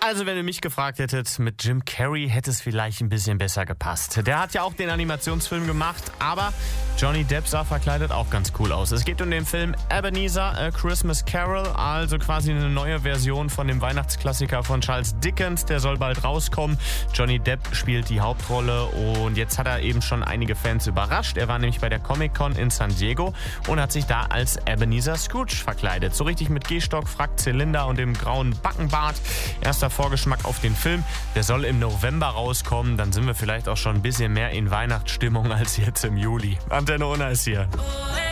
Also, wenn ihr mich gefragt hättet, mit Jim Carrey hätte es vielleicht ein bisschen besser gepasst. Der hat ja auch den Animationsfilm gemacht, aber Johnny Depp sah verkleidet auch ganz cool aus. Es geht um den Film Ebenezer, A Christmas Carol, also quasi eine neue Version von dem Weihnachtsklassiker von Charles Dickens. Der soll bald rauskommen. Johnny Depp spielt die Hauptrolle und jetzt hat er eben schon einige Fans überrascht. Er war nämlich bei der Comic-Con in San Diego und hat sich da als Ebenezer Scrooge verkleidet. So richtig mit Gehstock, Frack, Zylinder und dem grauen Backenbart. Erster Vorgeschmack auf den Film. Der soll im November rauskommen. Dann sind wir vielleicht auch schon ein bisschen mehr in Weihnachtsstimmung als jetzt im Juli. Antenne Unna ist hier.